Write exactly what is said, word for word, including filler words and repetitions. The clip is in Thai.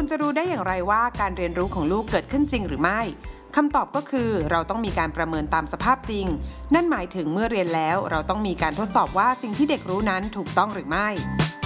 คุณจะรู้ได้อย่างไรว่าการเรียนรู้ของลูกเกิดขึ้นจริงหรือไม่คำตอบก็คือเราต้องมีการประเมินตามสภาพจริงนั่นหมายถึงเมื่อเรียนแล้วเราต้องมีการทดสอบว่าสิ่งที่เด็กรู้นั้นถูกต้องหรือไม่